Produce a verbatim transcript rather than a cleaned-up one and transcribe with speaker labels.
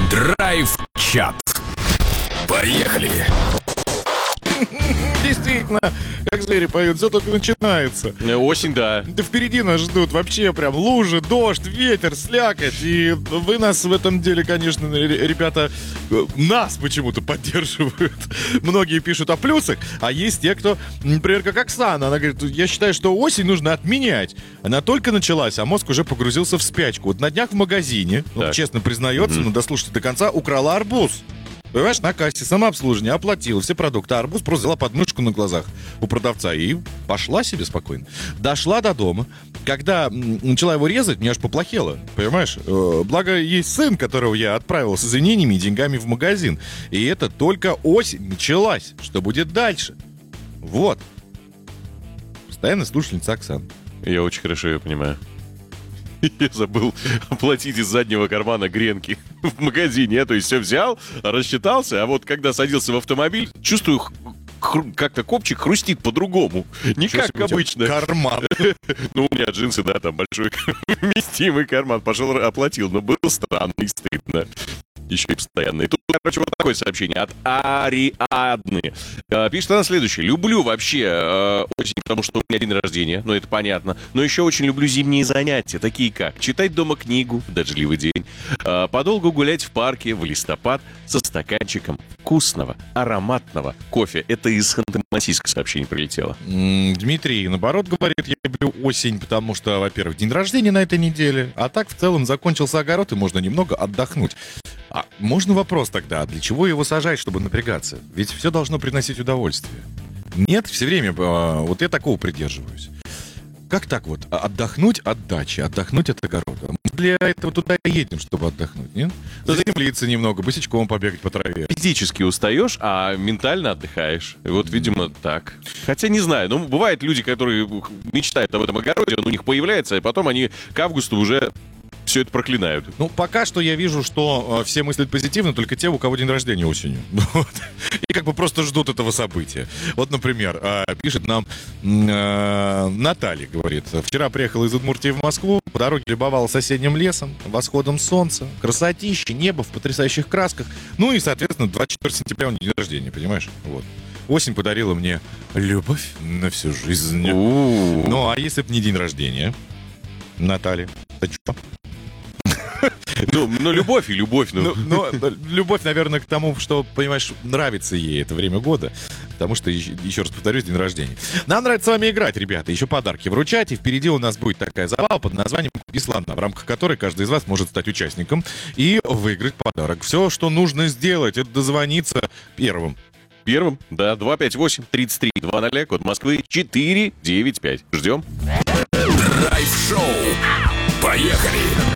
Speaker 1: Драйв-чат. Поехали.
Speaker 2: Действительно, как звери поют, все только начинается.
Speaker 3: Осень, да.
Speaker 2: Да впереди нас ждут вообще прям лужи, дождь, ветер, слякоть. И вы нас в этом деле, конечно, ребята, нас почему-то поддерживают. Многие пишут о плюсах, а есть те, кто, например, как Оксана. Она говорит, я считаю, что осень нужно отменять. Она только началась, а мозг уже погрузился в спячку. Вот на днях в магазине, ну, честно признается, mm-hmm. но дослушайте до конца, украла арбуз. Понимаешь, на кассе самообслуживание, оплатила все продукты, а арбуз просто взяла подмышку на глазах у продавца и пошла себе спокойно. Дошла до дома. Когда начала его резать, мне аж поплохело, понимаешь? Благо, есть сын, которого я отправил с извинениями и деньгами в магазин. И это только осень началась. Что будет дальше? Вот. Постоянно слушательница Оксана.
Speaker 3: Я очень хорошо ее понимаю. Я забыл оплатить из заднего кармана гренки в магазине. Я, то есть, все взял, рассчитался, а вот когда садился в автомобиль, чувствую, хру- как-то копчик хрустит по-другому. Не как обычно.
Speaker 2: Карман.
Speaker 3: Ну, у меня джинсы, да, там большой вместимый карман. Пошел, оплатил, но было странно и стыдно. Еще и постоянно. И тут, короче, вот такое сообщение от Ариадны. Э, пишет она следующее. Люблю вообще э, осень, потому что у меня день рождения, ну это понятно. Но еще очень люблю зимние занятия, такие как читать дома книгу в дождливый день, э, подолгу гулять в парке в листопад со стаканчиком вкусного, ароматного кофе. Это из Ханты-Мансийска сообщение прилетело.
Speaker 2: Дмитрий, наоборот, говорит, я люблю осень, потому что, во-первых, день рождения на этой неделе, а так в целом закончился огород, и можно немного отдохнуть. А можно вопрос тогда, для чего его сажать, чтобы напрягаться? Ведь все должно приносить удовольствие. Нет, все время, вот я такого придерживаюсь. Как так вот? Отдохнуть от дачи, отдохнуть от огорода. Мы для этого туда и едем, чтобы отдохнуть, нет? Заземлиться немного, босичком побегать по траве.
Speaker 3: Физически устаешь, а ментально отдыхаешь. И вот, видимо, так. Хотя не знаю, ну, бывают люди, которые мечтают об этом огороде, он у них появляется, и потом они к августу уже все это проклинают.
Speaker 2: Ну, пока что я вижу, что э, все мыслят позитивно, только те, у кого день рождения осенью. Вот. И как бы просто ждут этого события. Вот, например, э, пишет нам э, Наталья, говорит, вчера приехала из Удмуртии в Москву, по дороге любовалась соседним лесом, восходом солнца, красотище, небо в потрясающих красках. Ну и, соответственно, двадцать четвёртого сентября у нее день рождения, понимаешь? Вот. Осень подарила мне любовь на всю жизнь.
Speaker 3: У-у-у.
Speaker 2: Ну, а если бы не день рождения, Наталья, ты что?
Speaker 3: Ну, ну, любовь и любовь. Ну.
Speaker 2: Ну, ну, любовь, наверное, к тому, что, понимаешь, нравится ей это время года. Потому что, еще, еще раз повторюсь, день рождения. Нам нравится с вами играть, ребята. Еще подарки вручать. И впереди у нас будет такая забава под названием «Купи слона», в рамках которой каждый из вас может стать участником и выиграть подарок. Все, что нужно сделать, это дозвониться первым.
Speaker 3: Первым, да, два пять восемь тридцать три двадцать, код Москвы четыре девять пять. Ждем.
Speaker 1: Драйв-шоу. Поехали.